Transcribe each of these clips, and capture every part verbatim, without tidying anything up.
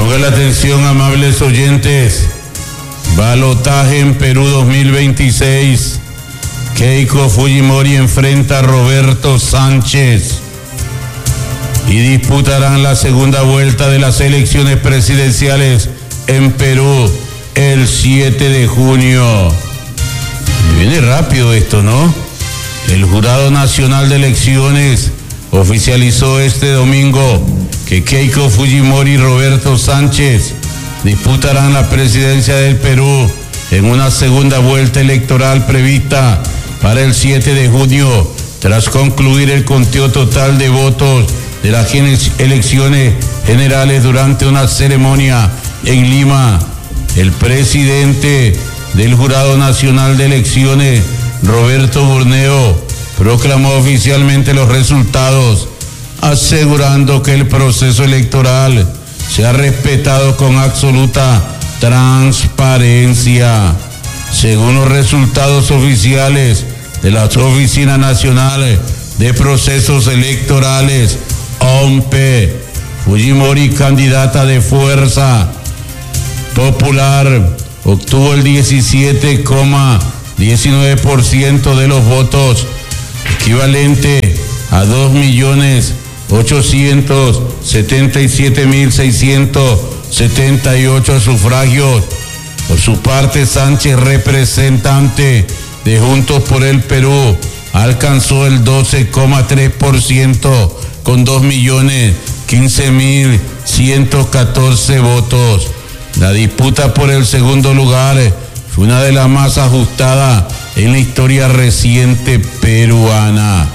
Pongan la atención, amables oyentes. Balotaje en Perú dos mil veintiséis. Keiko Fujimori enfrenta a Roberto Sánchez y disputarán la segunda vuelta de las elecciones presidenciales en Perú el siete de junio. Viene rápido esto, ¿no? El Jurado Nacional de Elecciones oficializó este domingo que Keiko Fujimori y Roberto Sánchez disputarán la presidencia del Perú en una segunda vuelta electoral prevista para el siete de junio, tras concluir el conteo total de votos de las elecciones generales durante una ceremonia en Lima. El presidente del Jurado Nacional de Elecciones, Roberto Burneo, proclamó oficialmente los resultados, asegurando que el proceso electoral se ha respetado con absoluta transparencia. Según los resultados oficiales de la Oficina Nacional de Procesos Electorales, O M P E, Fujimori, candidata de Fuerza Popular, obtuvo el diecisiete coma diecinueve por ciento de los votos, equivalente a dos millones ochocientos setenta y siete mil seiscientos setenta y ocho sufragios. Por su parte, Sánchez, representante de Juntos por el Perú, alcanzó el doce coma tres por ciento con dos millones quince mil ciento catorce votos. La disputa por el segundo lugar fue una de las más ajustadas en la historia reciente peruana.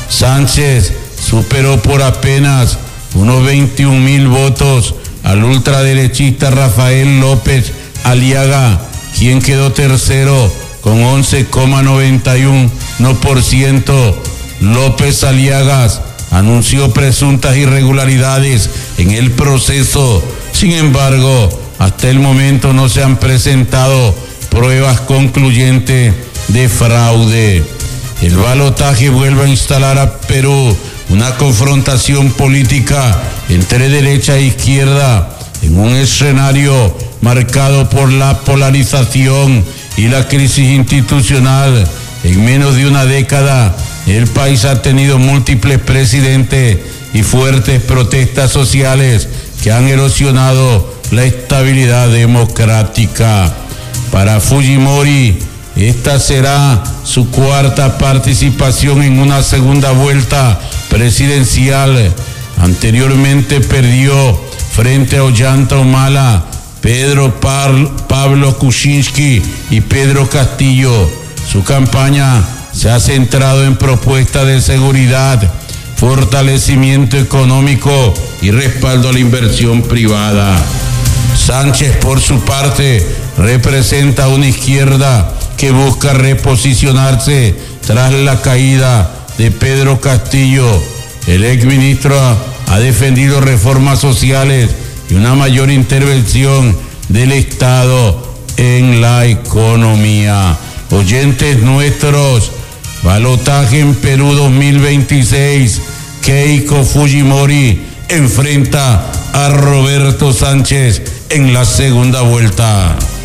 Sánchez superó por apenas unos veintiún mil votos al ultraderechista Rafael López Aliaga, quien quedó tercero con once coma noventa y uno por ciento. López Aliaga anunció presuntas irregularidades en el proceso. Sin embargo, hasta el momento no se han presentado pruebas concluyentes de fraude. El balotaje vuelve a instalar a Perú una confrontación política entre derecha e izquierda en un escenario marcado por la polarización y la crisis institucional. En menos de una década, el país ha tenido múltiples presidentes y fuertes protestas sociales que han erosionado la estabilidad democrática. Para Fujimori, esta será su cuarta participación en una segunda vuelta presidencial. Anteriormente perdió frente a Ollanta Humala, Pedro Pablo Kuczynski y Pedro Castillo. Su campaña se ha centrado en propuestas de seguridad, fortalecimiento económico y respaldo a la inversión privada. Sánchez, por su parte, representa una izquierda que busca reposicionarse tras la caída de Pedro Castillo. El exministro ha defendido reformas sociales y una mayor intervención del Estado en la economía. Oyentes nuestros, balotaje en Perú dos mil veintiséis. Keiko Fujimori enfrenta a Roberto Sánchez en la segunda vuelta.